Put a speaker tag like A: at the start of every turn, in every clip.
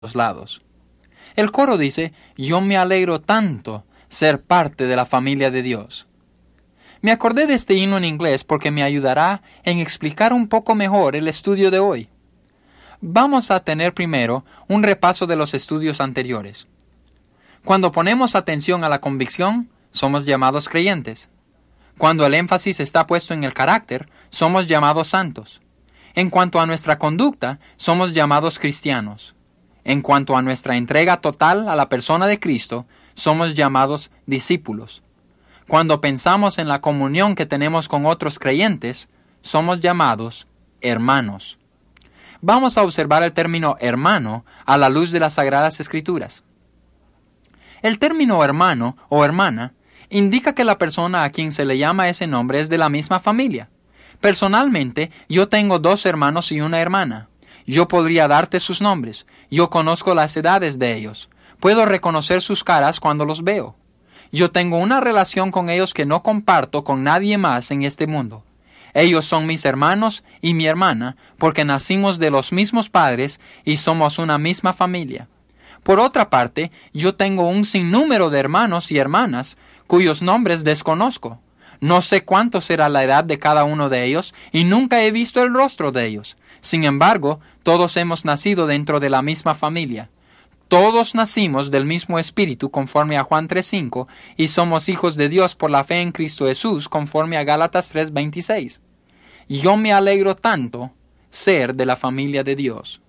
A: los lados. El coro dice, yo me alegro tanto ser parte de la familia de Dios. Me acordé de este himno en inglés porque me ayudará en explicar un poco mejor el estudio de hoy. Vamos a tener primero un repaso de los estudios anteriores. Cuando ponemos atención a la convicción, somos llamados creyentes. Cuando el énfasis está puesto en el carácter, somos llamados santos. En cuanto a nuestra conducta, somos llamados cristianos. En cuanto a nuestra entrega total a la persona de Cristo, somos llamados discípulos. Cuando pensamos en la comunión que tenemos con otros creyentes, somos llamados hermanos. Vamos a observar el término hermano a la luz de las Sagradas Escrituras. El término hermano o hermana indica que la persona a quien se le llama ese nombre es de la misma familia. Personalmente, yo tengo 2 hermanos y una hermana. Yo podría darte sus nombres. Yo conozco las edades de ellos. Puedo reconocer sus caras cuando los veo. Yo tengo una relación con ellos que no comparto con nadie más en este mundo. Ellos son mis hermanos y mi hermana porque nacimos de los mismos padres y somos una misma familia. Por otra parte, yo tengo un sinnúmero de hermanos y hermanas cuyos nombres desconozco. No sé cuánto será la edad de cada uno de ellos y nunca he visto el rostro de ellos. Sin embargo, todos hemos nacido dentro de la misma familia. Todos nacimos del mismo espíritu conforme a Juan 3:5 y somos hijos de Dios por la fe en Cristo Jesús conforme a Gálatas 3:26. Yo me alegro tanto ser de la familia de Dios.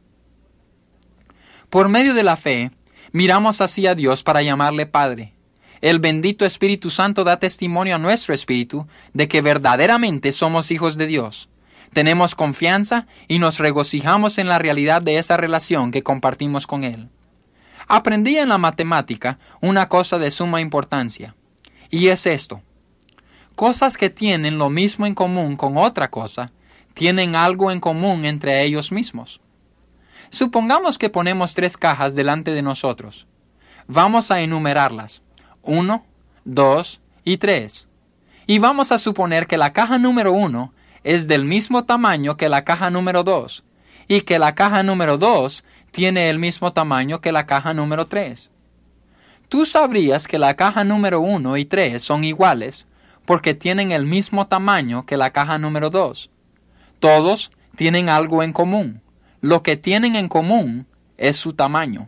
A: Por medio de la fe, miramos hacia Dios para llamarle Padre. El bendito Espíritu Santo da testimonio a nuestro espíritu de que verdaderamente somos hijos de Dios. Tenemos confianza y nos regocijamos en la realidad de esa relación que compartimos con Él. Aprendí en la matemática una cosa de suma importancia, y es esto. Cosas que tienen lo mismo en común con otra cosa, tienen algo en común entre ellos mismos. Supongamos que ponemos 3 cajas delante de nosotros. Vamos a enumerarlas. 1, 2 y 3. Y vamos a suponer que la caja número 1 es del mismo tamaño que la caja número 2 y que la caja número 2 tiene el mismo tamaño que la caja número 3. Tú sabrías que la caja número 1 y 3 son iguales porque tienen el mismo tamaño que la caja número 2. Todos tienen algo en común. Lo que tienen en común es su tamaño.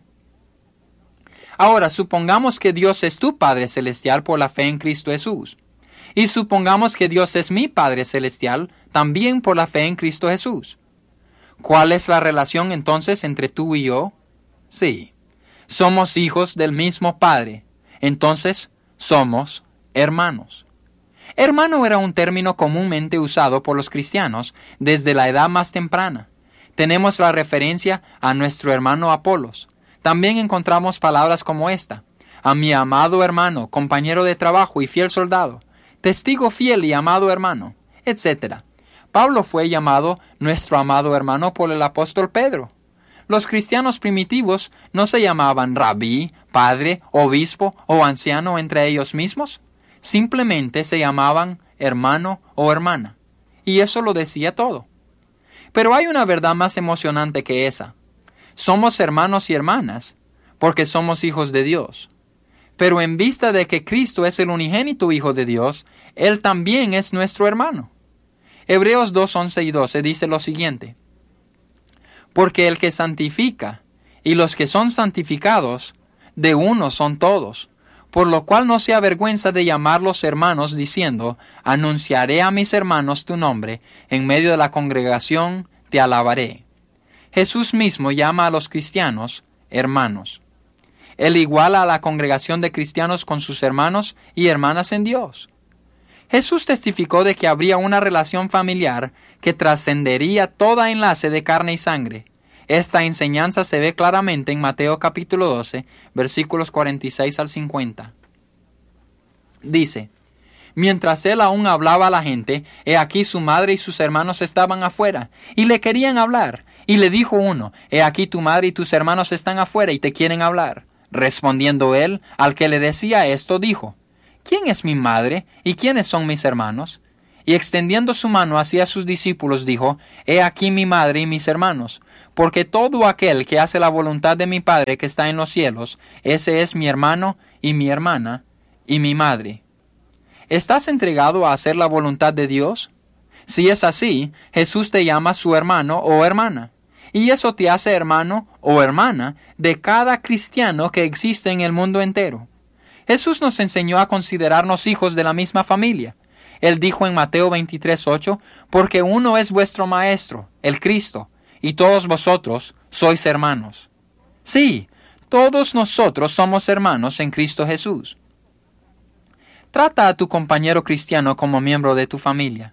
A: Ahora, supongamos que Dios es tu Padre Celestial por la fe en Cristo Jesús. Y supongamos que Dios es mi Padre Celestial también por la fe en Cristo Jesús. ¿Cuál es la relación entonces entre tú y yo? Sí, somos hijos del mismo Padre. Entonces, somos hermanos. Hermano era un término comúnmente usado por los cristianos desde la edad más temprana. Tenemos la referencia a nuestro hermano Apolos. También encontramos palabras como esta: a mi amado hermano, compañero de trabajo y fiel soldado, testigo fiel y amado hermano, etc. Pablo fue llamado nuestro amado hermano por el apóstol Pedro. Los cristianos primitivos no se llamaban rabí, padre, obispo o anciano entre ellos mismos. Simplemente se llamaban hermano o hermana. Y eso lo decía todo. Pero hay una verdad más emocionante que esa. Somos hermanos y hermanas porque somos hijos de Dios. Pero en vista de que Cristo es el unigénito Hijo de Dios, Él también es nuestro hermano. Hebreos 2:11 y 12 dice lo siguiente: porque el que santifica y los que son santificados, de uno son todos, por lo cual no se avergüenza de llamarlos hermanos, diciendo: anunciaré a mis hermanos tu nombre, en medio de la congregación te alabaré. Jesús mismo llama a los cristianos hermanos. Él iguala a la congregación de cristianos con sus hermanos y hermanas en Dios. Jesús testificó de que habría una relación familiar que trascendería toda enlace de carne y sangre. Esta enseñanza se ve claramente en Mateo capítulo 12, versículos 46 al 50. Dice: mientras él aún hablaba a la gente, he aquí su madre y sus hermanos estaban afuera, y le querían hablar. Y le dijo uno: he aquí tu madre y tus hermanos están afuera y te quieren hablar. Respondiendo él, al que le decía esto, dijo: ¿quién es mi madre y quiénes son mis hermanos? Y extendiendo su mano hacia sus discípulos, dijo, He aquí mi madre y mis hermanos, porque todo aquel que hace la voluntad de mi Padre que está en los cielos, ese es mi hermano y mi hermana y mi madre. ¿Estás entregado a hacer la voluntad de Dios? Si es así, Jesús te llama su hermano o hermana, y eso te hace hermano o hermana de cada cristiano que existe en el mundo entero. Jesús nos enseñó a considerarnos hijos de la misma familia. Él dijo en Mateo 23:8, porque uno es vuestro Maestro, el Cristo, y todos vosotros sois hermanos. Sí, todos nosotros somos hermanos en Cristo Jesús. Trata a tu compañero cristiano como miembro de tu familia.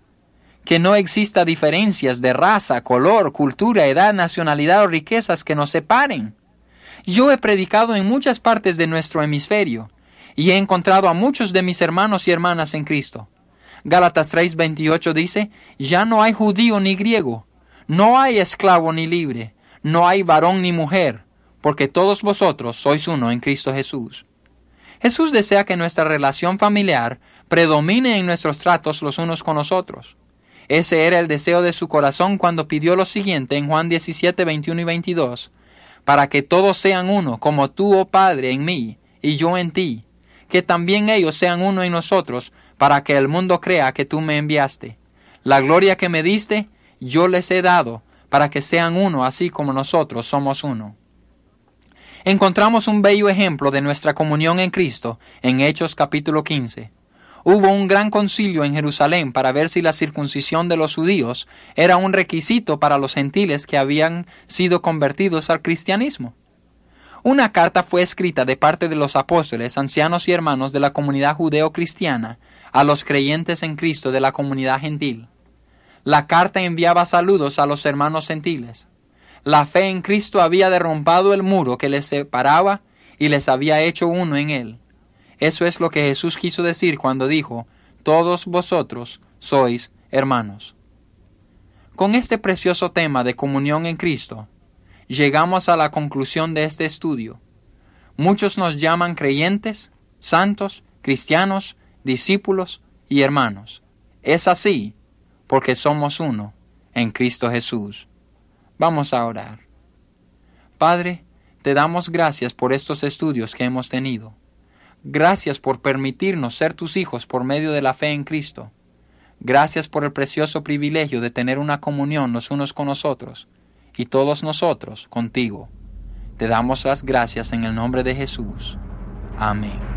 A: Que no exista diferencias de raza, color, cultura, edad, nacionalidad o riquezas que nos separen. Yo he predicado en muchas partes de nuestro hemisferio y he encontrado a muchos de mis hermanos y hermanas en Cristo. Gálatas 3:28 dice, ya no hay judío ni griego, no hay esclavo ni libre, no hay varón ni mujer, porque todos vosotros sois uno en Cristo Jesús. Jesús desea que nuestra relación familiar predomine en nuestros tratos los unos con los otros. Ese era el deseo de su corazón cuando pidió lo siguiente en Juan 17:21 y 22, para que todos sean uno, como tú, oh Padre, en mí, y yo en ti, que también ellos sean uno en nosotros, para que el mundo crea que tú me enviaste. La gloria que me diste, yo les he dado, para que sean uno, así como nosotros somos uno. Encontramos un bello ejemplo de nuestra comunión en Cristo en Hechos capítulo 15. Hubo un gran concilio en Jerusalén para ver si la circuncisión de los judíos era un requisito para los gentiles que habían sido convertidos al cristianismo. Una carta fue escrita de parte de los apóstoles, ancianos y hermanos de la comunidad judeo-cristiana a los creyentes en Cristo de la comunidad gentil. La carta enviaba saludos a los hermanos gentiles. La fe en Cristo había derrumbado el muro que les separaba y les había hecho uno en él. Eso es lo que Jesús quiso decir cuando dijo, todos vosotros sois hermanos. Con este precioso tema de comunión en Cristo, llegamos a la conclusión de este estudio. Muchos nos llaman creyentes, santos, cristianos, discípulos y hermanos. Es así porque somos uno en Cristo Jesús. Vamos a orar. Padre, te damos gracias por estos estudios que hemos tenido. Gracias por permitirnos ser tus hijos por medio de la fe en Cristo. Gracias por el precioso privilegio de tener una comunión los unos con los otros y todos nosotros contigo. Te damos las gracias en el nombre de Jesús. Amén.